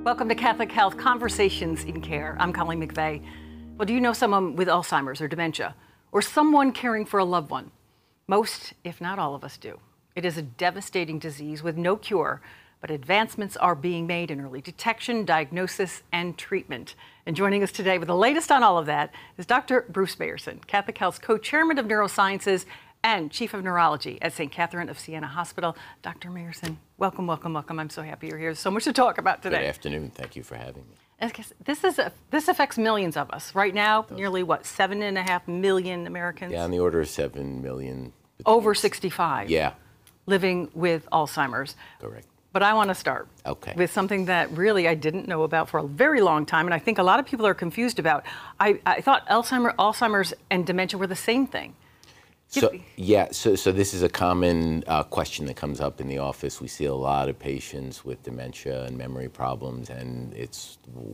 Welcome to Catholic Health Conversations in Care. I'm Colleen McVeigh. Well, do you know someone with Alzheimer's or dementia, or someone caring for a loved one? Most, if not all of us do. It is a devastating disease with no cure, but advancements are being made in early detection, diagnosis, and treatment. And joining us today with the latest on all of that is Dr. Bruce Meyerson, Catholic Health's co-chairman of neurosciences and chief of neurology at St. Catherine of Siena Hospital. Dr. Meyerson, welcome, welcome, welcome. I'm so happy you're here. There's so much to talk about today. Good afternoon. Thank you for having me. This affects millions of us. Right now, nearly, 7.5 million Americans? Yeah, on the order of 7 million. Over 65. Yeah. Living with Alzheimer's. Correct. But I want to start with something that really I didn't know about for a very long time, and I think a lot of people are confused about. I thought Alzheimer's and dementia were the same thing. So this is a common question that comes up in the office. We see a lot of patients with dementia and memory problems, and it's